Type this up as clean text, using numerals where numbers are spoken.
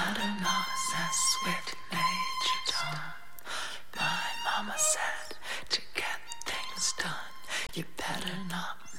better not mess with Major Tom. My mama said to get things done, you better not